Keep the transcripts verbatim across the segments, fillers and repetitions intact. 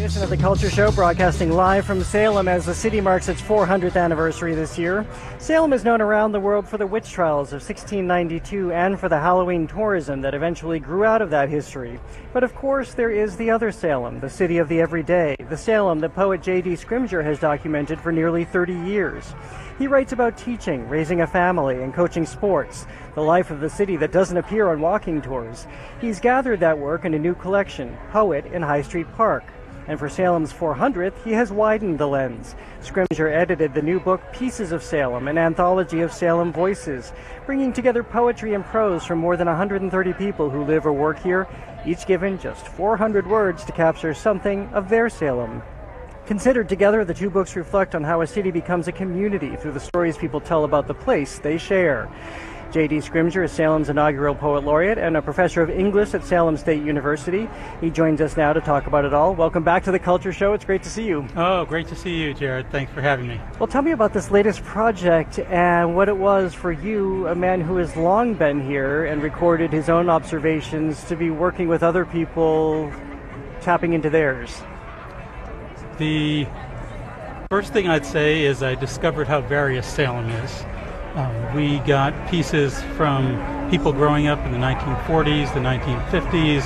edition of The Culture Show, broadcasting live from Salem as the city marks its four hundredth anniversary this year. Salem is known around the world for the witch trials of sixteen ninety-two and for the Halloween tourism that eventually grew out of that history. But of course, there is the other Salem, the city of the everyday, the Salem that poet J D Scrimgeour has documented for nearly thirty years. He writes about teaching, raising a family, and coaching sports, the life of the city that doesn't appear on walking tours. He's gathered that work in a new collection, Poet in High Street Park. And for Salem's four hundredth, he has widened the lens. Scrimgeour edited the new book, Pieces of Salem, an anthology of Salem voices, bringing together poetry and prose from more than one hundred thirty people who live or work here, each given just four hundred words to capture something of their Salem. Considered together, the two books reflect on how a city becomes a community through the stories people tell about the place they share. J D Scrimgeour is Salem's inaugural Poet Laureate and a professor of English at Salem State University. He joins us now to talk about it all. Welcome back to The Culture Show. It's great to see you. Oh, great to see you, Jared. Thanks for having me. Well, tell me about this latest project and what it was for you, a man who has long been here and recorded his own observations, to be working with other people, tapping into theirs. The first thing I'd say is I discovered how various Salem is. Um, we got pieces from people growing up in the nineteen forties, the nineteen fifties,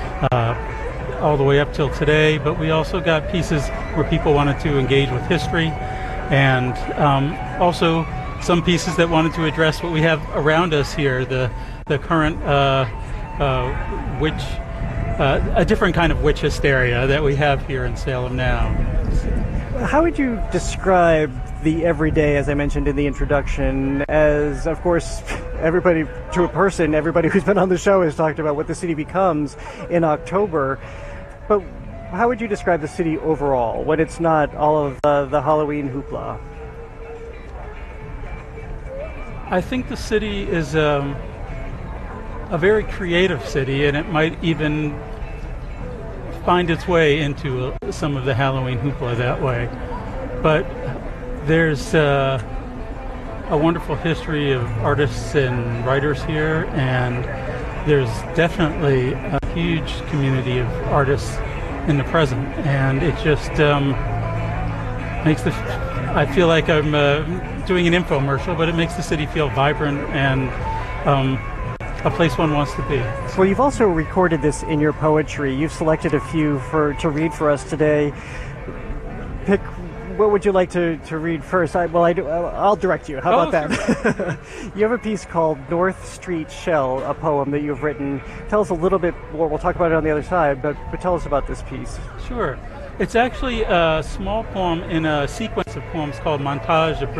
uh, all the way up till today, but we also got pieces where people wanted to engage with history, and um, also some pieces that wanted to address what we have around us here, the, the current uh, uh, witch, uh, a different kind of witch hysteria that we have here in Salem now. How would you describe the everyday, as I mentioned in the introduction, as, of course, everybody, to a person, everybody who's been on the show has talked about what the city becomes in October, but how would you describe the city overall, when it's not all of the, the Halloween hoopla? I think the city is um, a very creative city, and it might even find its way into uh, some of the Halloween hoopla that way. But there's uh, a wonderful history of artists and writers here, and there's definitely a huge community of artists in the present, and it just um, makes the, I feel like I'm uh, doing an infomercial, but it makes the city feel vibrant and um, a place one wants to be. Well, you've also recorded this in your poetry. You've selected a few for to read for us today. Pick, what would you like to, to read first? I, well, I do, I'll direct you. How oh, about that? You have a piece called North Street Shell, a poem that you've written. Tell us a little bit more. We'll talk about it on the other side, but, but tell us about this piece. Sure. It's actually a small poem in a sequence of poems called Montage of